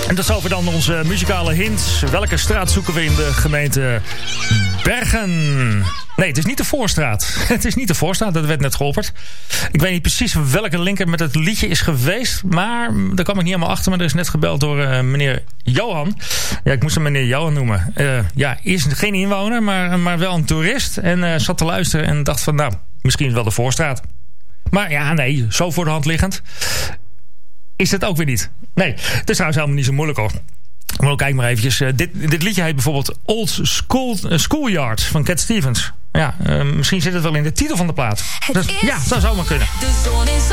En dat is over dan onze muzikale hint. Welke straat zoeken we in de gemeente Bergen? Nee, het is niet de Voorstraat. Het is niet de Voorstraat, dat werd net geopperd. Ik weet niet precies welke linker met het liedje is geweest. Maar daar kwam ik niet helemaal achter. Maar er is net gebeld door meneer Johan. Ja, ik moest hem meneer Johan noemen. Is geen inwoner, maar wel een toerist. En zat te luisteren en dacht van, nou, misschien wel de Voorstraat. Maar ja, nee, zo voor de hand liggend is het ook weer niet. Nee, het is trouwens helemaal niet zo moeilijk hoor. Maar kijk maar eventjes. Dit liedje heet bijvoorbeeld Old Schoolyard van Cat Stevens. Ja, misschien zit het wel in de titel van de plaat. Dus, ja, dat zou zomaar kunnen. De zon is